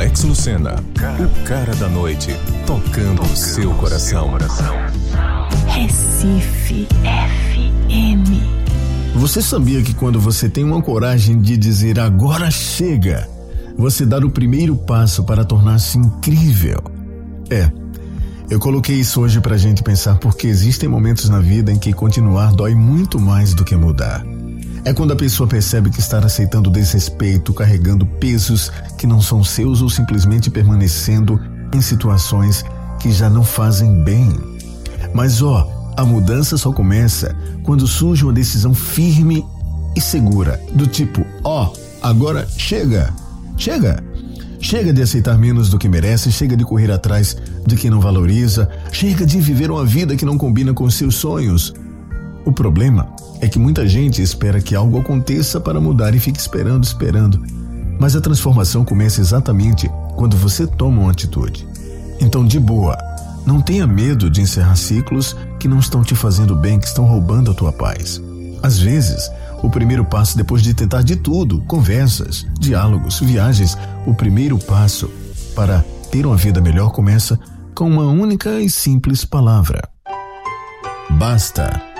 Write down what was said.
Alex Lucena, o cara da noite, tocando o seu coração. Recife FM. Você sabia que quando você tem uma coragem de dizer agora chega, você dá o primeiro passo para tornar-se incrível? Eu coloquei isso hoje pra gente pensar, porque existem momentos na vida em que continuar dói muito mais do que mudar. É quando a pessoa percebe que está aceitando desrespeito, carregando pesos que não são seus ou simplesmente permanecendo em situações que já não fazem bem. Mas a mudança só começa quando surge uma decisão firme e segura, do tipo, agora chega. Chega de aceitar menos do que merece, chega de correr atrás de quem não valoriza, chega de viver uma vida que não combina com seus sonhos. O problema é que muita gente espera que algo aconteça para mudar e fica esperando. Mas a transformação começa exatamente quando você toma uma atitude. Então, de boa, não tenha medo de encerrar ciclos que não estão te fazendo bem, que estão roubando a tua paz. Às vezes, o primeiro passo, depois de tentar de tudo, conversas, diálogos, viagens, o primeiro passo para ter uma vida melhor começa com uma única e simples palavra: basta.